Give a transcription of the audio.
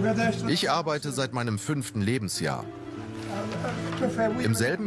Ich arbeite seit meinem 5. Lebensjahr. Im selben